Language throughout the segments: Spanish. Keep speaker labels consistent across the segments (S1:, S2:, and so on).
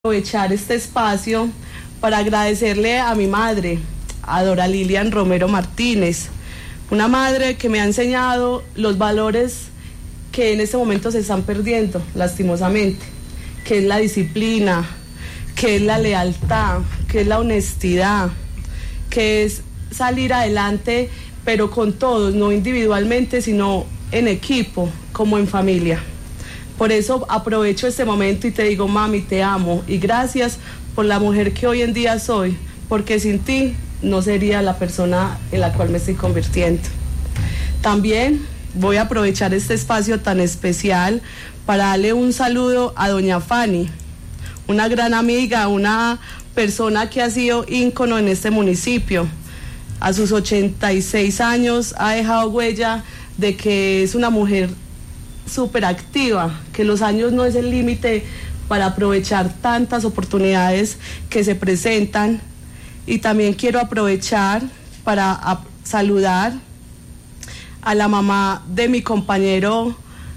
S1: Aprovechar este espacio para agradecerle a mi madre, a Dora Lilian Romero Martínez, una madre que me ha enseñado los valores que en este momento se están perdiendo, lastimosamente, que es la disciplina, que es la lealtad, que es la honestidad, que es salir adelante, pero con todos, no individualmente, sino en equipo, como en familia. Por eso aprovecho este momento y te digo, mami, te amo y gracias por la mujer que hoy en día soy, porque sin ti no sería la persona en la cual me estoy convirtiendo. También voy a aprovechar este espacio tan especial para darle un saludo a doña Fanny, una gran amiga, una persona que ha sido ícono en este municipio. A sus 86 años ha dejado huella de que es una mujer súper activa, que los años no es el límite para aprovechar tantas oportunidades que se presentan. Y también quiero aprovechar para saludar a la mamá de mi compañero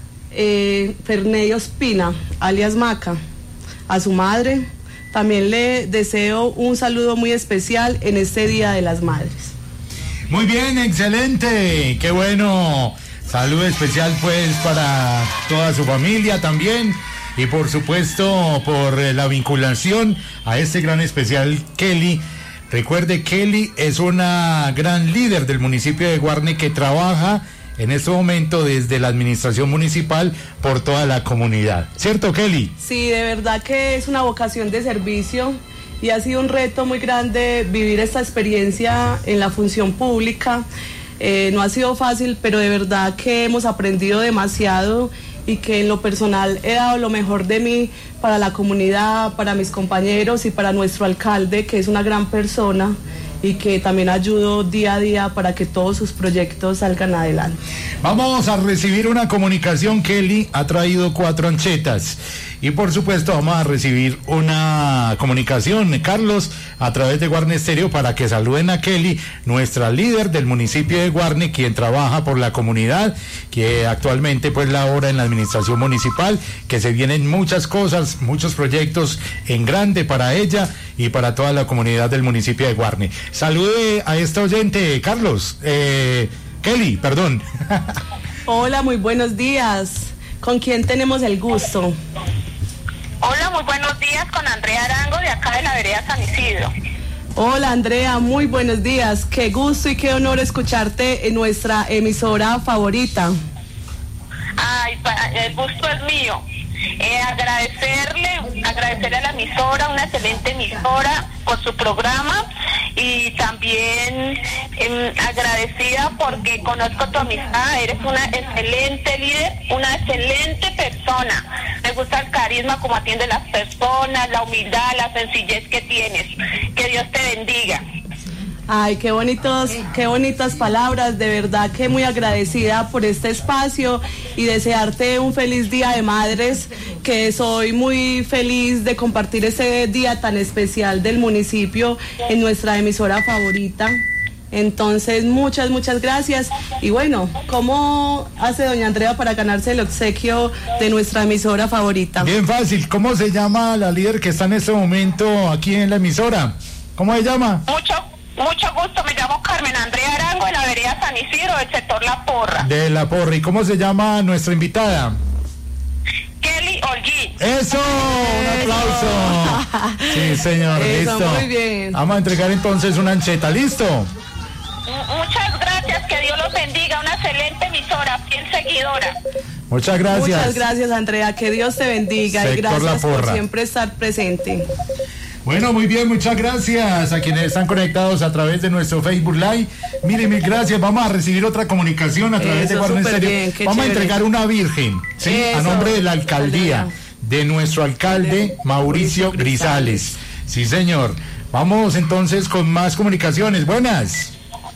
S1: Ferney Ospina, alias Maca, a su madre. También le deseo un saludo muy especial en este Día de las Madres.
S2: Muy bien, excelente, qué bueno. Saludo especial pues para toda su familia también y por supuesto por la vinculación a este gran especial Kelly. Recuerde, Kelly es una gran líder del municipio de Guarne que trabaja en este momento desde la administración municipal por toda la comunidad. ¿Cierto, Kelly?
S1: Sí, de verdad que es una vocación de servicio y ha sido un reto muy grande vivir esta experiencia en la función pública. No ha sido fácil, pero de verdad que hemos aprendido demasiado y que en lo personal he dado lo mejor de mí para la comunidad, para mis compañeros y para nuestro alcalde, que es una gran persona y que también ayudo día a día para que todos sus proyectos salgan adelante.
S2: Vamos a recibir una comunicación. Kelly ha traído 4 anchetas y por supuesto vamos a recibir una comunicación, Carlos, a través de Guarne Estéreo para que saluden a Kelly, nuestra líder del municipio de Guarne, quien trabaja por la comunidad, que actualmente pues labora en la administración municipal, que se vienen muchas cosas, muchos proyectos en grande para ella y para toda la comunidad del municipio de Guarne. Salude a esta oyente, Carlos, Kelly, perdón.
S1: Hola, muy buenos días. ¿Con quién tenemos el gusto?
S3: Hola, muy buenos días, con Andrea Arango de acá de la vereda San Isidro.
S1: Hola Andrea, muy buenos días. Qué gusto y qué honor escucharte en nuestra emisora favorita.
S3: Ay, el gusto es mío. Agradecerle a la emisora, una excelente emisora por su programa y también agradecida porque conozco tu amistad, eres una excelente líder, una excelente persona. Me gusta el carisma, como atiende las personas, la humildad, la sencillez que tienes. Que Dios te bendiga.
S1: Ay, qué bonitas palabras, de verdad que muy agradecida por este espacio y desearte un feliz Día de Madres, que soy muy feliz de compartir ese día tan especial del municipio en nuestra emisora favorita. Entonces, muchas gracias. Y bueno, ¿cómo hace doña Andrea para ganarse el obsequio de nuestra emisora favorita?
S2: Bien fácil, ¿cómo se llama la líder que está en este momento aquí en la emisora? ¿Cómo se llama?
S3: Mucho gusto, me llamo Carmen Andrea Arango de la vereda San Isidro, del sector La Porra.
S2: De La Porra. ¿Y cómo se llama nuestra invitada?
S3: Kelly Holguín.
S2: ¡Eso! ¡Un aplauso! Sí, señor,
S1: eso,
S2: listo.
S1: Muy bien.
S2: Vamos a entregar entonces una ancheta, ¿listo?
S3: Muchas gracias, que Dios los bendiga, una excelente emisora, fiel seguidora.
S2: Muchas gracias.
S1: Muchas gracias, Andrea, que Dios te bendiga
S2: Sector
S1: y gracias
S2: La Porra
S1: por siempre estar presente.
S2: Bueno, muy bien, muchas gracias a quienes están conectados a través de nuestro Facebook Live. Mire, mil gracias. Vamos a recibir otra comunicación a través de Guarne Estéreo. Vamos a entregar una virgen, ¿sí? A nombre de la alcaldía, de nuestro alcalde Mauricio Grisales. Sí, señor. Vamos entonces con más comunicaciones. Buenas.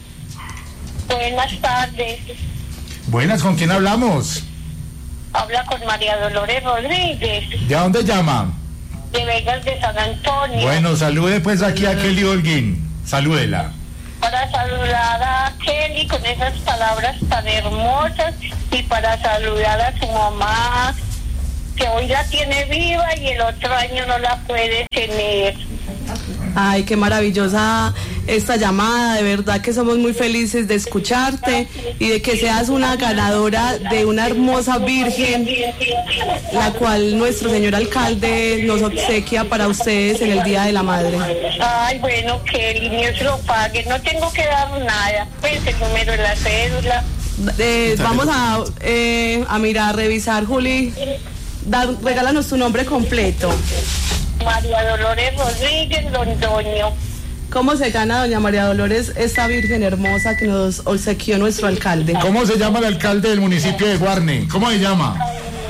S3: Buenas tardes.
S2: Buenas, ¿con quién hablamos?
S3: Habla con María Dolores Rodríguez.
S2: ¿De dónde llama?
S3: De Vegas de San Antonio.
S2: Bueno, salude pues aquí a Kelly Holguín. Salúdela.
S3: Para saludar a Kelly con esas palabras tan hermosas y para saludar a su mamá porque hoy la tiene viva y el otro año no la puede tener.
S1: Ay, qué maravillosa esta llamada, de verdad que somos muy felices de escucharte y de que seas una ganadora de una hermosa virgen, la cual nuestro señor alcalde nos obsequia para ustedes en el Día de la Madre.
S3: Ay, bueno, que el niño se lo pague, no tengo que dar nada, pues el número de la cédula.
S1: Vamos a mirar, revisar, Juli, regálanos tu nombre completo.
S3: María Dolores Rodríguez Londoño.
S1: ¿Cómo se gana, doña María Dolores, esta virgen hermosa que nos obsequió nuestro alcalde?
S2: ¿Cómo se llama el alcalde del municipio de Guarne? ¿Cómo se llama?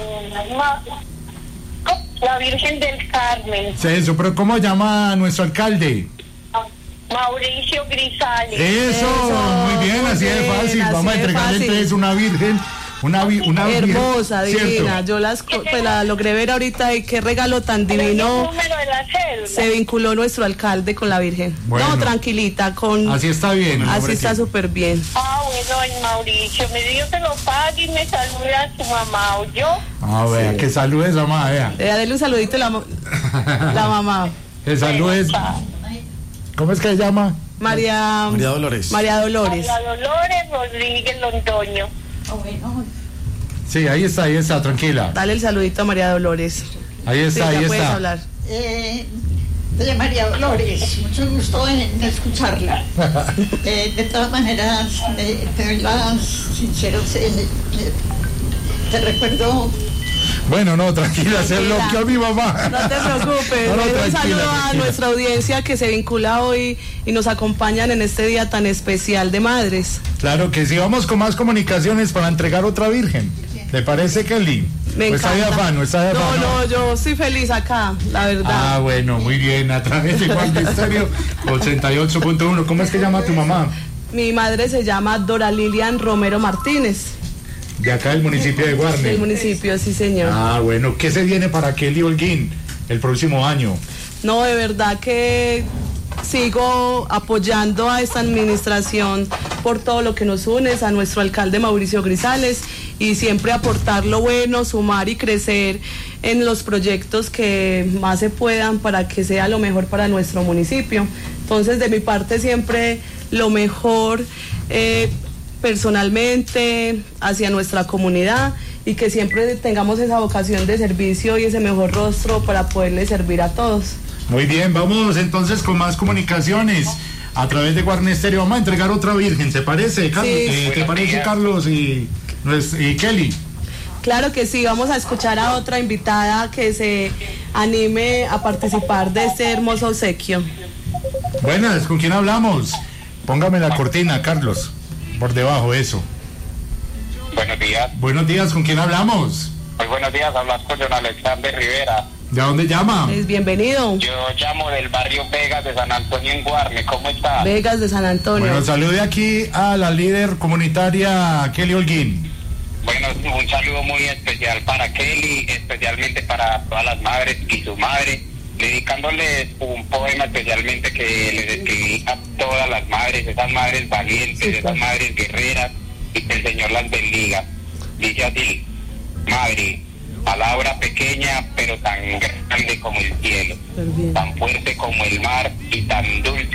S3: La Virgen del Carmen.
S2: Sí, eso, pero ¿cómo se llama nuestro alcalde?
S3: Mauricio Grisales.
S2: Eso, muy bien, así de fácil. Vamos a entregarle entonces una virgen. Una
S1: hermosa,
S2: virgen,
S1: divina. ¿Cierto? Yo la logré ver ahorita y qué regalo tan divino.
S3: Número de la cédula.
S1: Se vinculó nuestro alcalde con la Virgen.
S2: Bueno,
S1: no, tranquilita,
S2: así está bien.
S1: Así está súper bien.
S3: Bueno, Mauricio, me dijo que lo pague y me saluda a su mamá, ¿o yo?
S2: Vea, que saludes a mamá, vea.
S1: Dale un saludito a la mamá.
S2: Que saludes. ¿Cómo es que se llama?
S1: María
S4: Dolores.
S1: María Dolores.
S3: María Dolores Rodríguez Londoño.
S2: Sí, ahí está, tranquila.
S1: Dale el saludito a María Dolores.
S2: Ahí está,
S1: sí,
S2: ahí
S1: puedes
S2: está.
S1: Hablar.
S5: Doña María Dolores, mucho gusto en escucharla. De todas maneras, te doy las sinceros. Te recuerdo.
S2: Bueno, no, tranquila, se bloqueó a mi mamá.
S1: No te preocupes. Un saludo a nuestra audiencia que se vincula hoy y nos acompañan en este día tan especial de madres.
S2: Claro que sí, vamos con más comunicaciones para entregar otra virgen. ¿Le parece, Kelly?
S1: Me encanta.
S2: Está de afán.
S1: No, yo estoy feliz acá, la verdad.
S2: Ah, bueno, muy bien, a través de Guarne Estéreo 88.1. ¿Cómo es que llama tu mamá?
S1: Mi madre se llama Dora Lilian Romero Martínez.
S2: De acá del municipio de Guarne.
S1: Del municipio, sí, señor.
S2: Ah, bueno, ¿qué se viene para Kelly Holguín el próximo año?
S1: No, de verdad que sigo apoyando a esta administración por todo lo que nos une, a nuestro alcalde Mauricio Grisales, y siempre aportar lo bueno, sumar y crecer en los proyectos que más se puedan para que sea lo mejor para nuestro municipio. Entonces, de mi parte siempre lo mejor personalmente hacia nuestra comunidad, y que siempre tengamos esa vocación de servicio y ese mejor rostro para poderle servir a todos.
S2: Muy bien, vamos entonces con más comunicaciones a través de Guarne Estéreo. Vamos a entregar otra virgen, ¿te parece, Carlos?
S1: Sí.
S2: ¿Te parece, Carlos y Kelly?
S1: Claro que sí, vamos a escuchar a otra invitada que se anime a participar de este hermoso obsequio.
S2: Buenas, ¿con quién hablamos? Póngame la cortina, Carlos, por debajo, eso.
S6: Buenos días.
S2: Buenos días, ¿con quién hablamos?
S6: Muy buenos días, hablas con John Alexander Rivera.
S2: ¿De dónde llama?
S1: Es bienvenido.
S6: Yo llamo del barrio Vegas de San Antonio en Guarne, ¿cómo está?
S1: Vegas de San Antonio.
S2: Bueno, salude aquí a la líder comunitaria Kelly Holguín.
S6: Bueno, un saludo muy especial para Kelly, especialmente para todas las madres y su madre, dedicándoles un poema especialmente que les escribí a todas las madres, esas madres valientes, sí, esas madres guerreras, y que el Señor las bendiga. Dice así: madre, palabra pequeña pero tan grande como el cielo, tan fuerte como el mar y tan dulce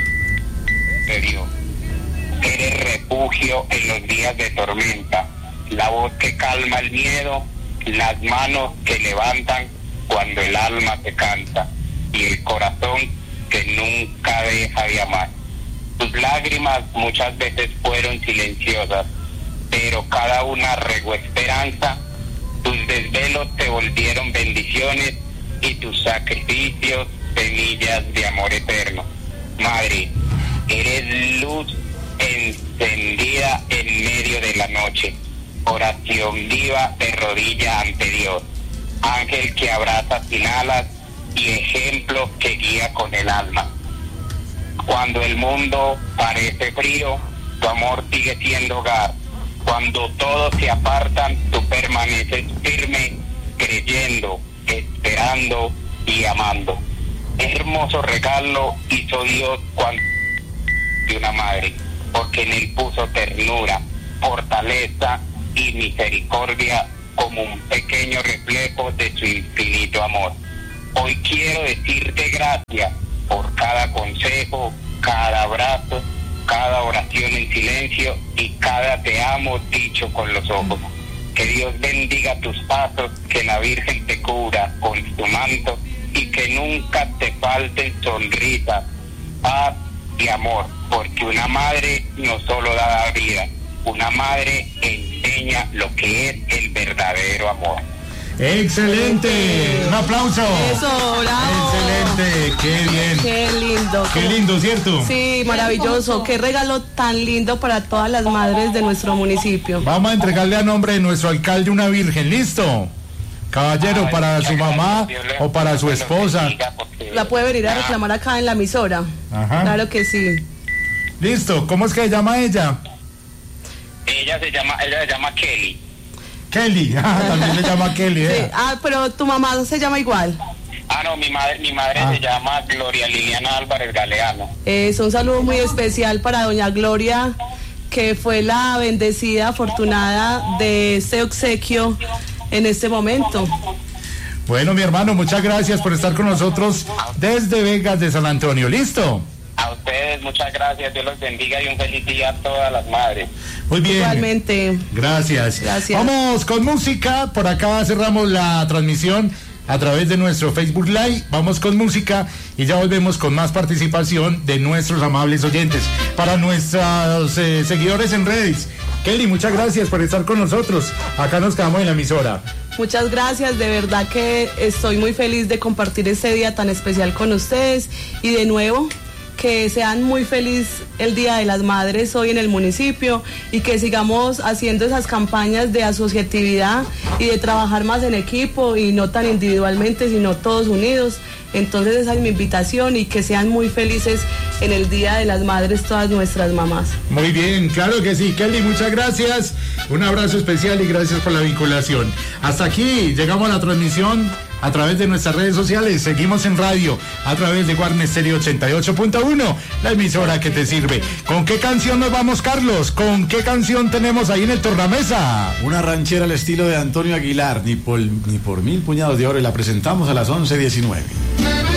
S6: de Dios. Eres refugio en los días de tormenta, la voz que calma el miedo, las manos que levantan cuando el alma se cansa y el corazón que nunca deja de amar. Tus lágrimas muchas veces fueron silenciosas, pero cada una regó esperanza. Tus desvelos te volvieron bendiciones y tus sacrificios semillas de amor eterno. Madre, eres luz encendida en medio de la noche, oración viva de rodilla ante Dios, ángel que abraza sin alas y ejemplo que guía con el alma. Cuando el mundo parece frío, tu amor sigue siendo hogar. Cuando todos se apartan, tú permaneces firme, creyendo, esperando y amando. Hermoso regalo hizo Dios cuando de una madre, porque en él puso ternura, fortaleza y misericordia como un pequeño reflejo de su infinito amor. Hoy quiero decirte gracias por cada consejo, cada abrazo, cada oración en silencio y cada te amo dicho con los ojos. Que Dios bendiga tus pasos, que la Virgen te cubra con su manto y que nunca te falten sonrisas, paz y amor, porque una madre no solo da la vida, una madre enseña lo que es el verdadero amor.
S2: ¡Excelente! ¡Un aplauso!
S1: Eso, bravo.
S2: ¡Excelente! ¡Qué bien!
S1: Qué lindo.
S2: ¡Qué lindo, ¿cierto?
S1: Sí, maravilloso. Qué regalo tan lindo para todas las madres de nuestro municipio.
S2: Vamos a entregarle a nombre de nuestro alcalde una virgen, ¿listo? Caballero, para su mamá o para su esposa.
S1: La puede venir a reclamar acá en la emisora.
S2: Ajá.
S1: Claro que sí.
S2: Listo, ¿cómo es que se llama ella?
S6: Ella se llama Kelly.
S2: Kelly, también se llama Kelly,
S1: Sí. Pero tu mamá se llama igual.
S6: No, mi madre se llama Gloria Liliana Álvarez Galeano.
S1: Es un saludo muy especial para doña Gloria, que fue la bendecida, afortunada de este obsequio en este momento.
S2: Bueno, mi hermano, muchas gracias por estar con nosotros desde Vegas de San Antonio. ¿Listo?
S6: A ustedes muchas gracias, Dios los bendiga y un feliz día a todas las madres.
S2: Muy bien.
S1: Igualmente.
S2: Gracias.
S1: Gracias.
S2: Vamos con música. Por acá cerramos la transmisión a través de nuestro Facebook Live. Vamos con música y ya volvemos con más participación de nuestros amables oyentes. Para nuestros seguidores en redes. Kelly, muchas gracias por estar con nosotros. Acá nos quedamos en la emisora.
S1: Muchas gracias, de verdad que estoy muy feliz de compartir este día tan especial con ustedes y de nuevo que sean muy feliz el Día de las Madres hoy en el municipio y que sigamos haciendo esas campañas de asociatividad y de trabajar más en equipo y no tan individualmente, sino todos unidos. Entonces esa es mi invitación y que sean muy felices en el Día de las Madres todas nuestras mamás.
S2: Muy bien, claro que sí. Kelly, muchas gracias. Un abrazo especial y gracias por la vinculación. Hasta aquí llegamos a la transmisión a través de nuestras redes sociales. Seguimos en radio a través de Guarne Stereo 88.1, la emisora que te sirve. ¿Con qué canción nos vamos, Carlos? ¿Con qué canción tenemos ahí en el tornamesa?
S4: Una ranchera al estilo de Antonio Aguilar, ni por 1000 puñados de oro, y la presentamos a las 11:19.